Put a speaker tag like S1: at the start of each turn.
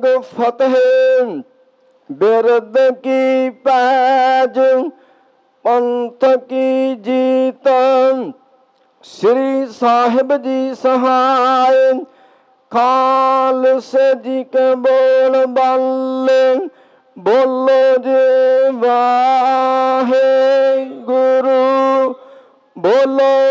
S1: पग फतेह बिरद की पैज पंथ की जीत श्री साहिब जी सहाय खालसे जी के बोल बाले बोलो जे वाहे गुरु बोलो